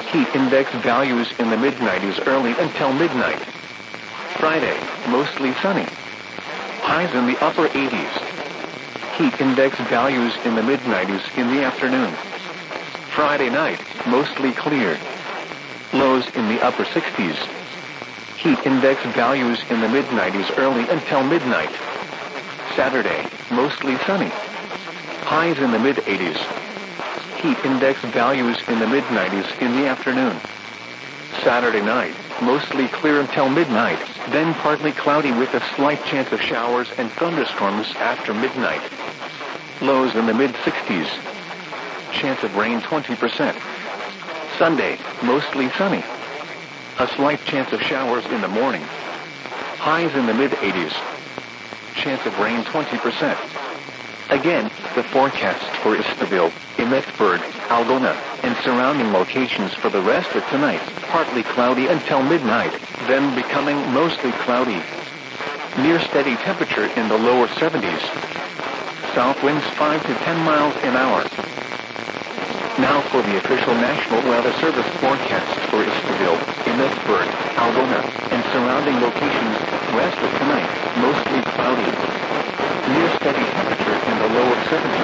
Heat index values in the mid-90s early until midnight. Friday, mostly sunny. Highs in the upper 80s. Heat index values in the mid-90s in the afternoon. Friday night, mostly clear. Lows in the upper 60s. Heat index values in the mid-90s early until midnight. Saturday, mostly sunny. Highs in the mid-80s. Heat index values in the mid-90s in the afternoon. Saturday night, mostly clear until midnight, then partly cloudy with a slight chance of showers and thunderstorms after midnight. Lows in the mid-60s. Chance of rain 20%. Sunday, mostly sunny. A slight chance of showers in the morning. Highs in the mid-80s. Chance of rain 20%. Again, the forecast for Istaville, Emmetsburg, Algona, and surrounding locations for the rest of tonight: partly cloudy until midnight, then becoming mostly cloudy. Near steady temperature in the lower 70s. South winds 5 to 10 miles an hour. Now for the official National Weather Service forecast for Istaville, Emmetsburg, Algona, and surrounding locations: rest of tonight, mostly cloudy. Near steady temperature in the lower 70s.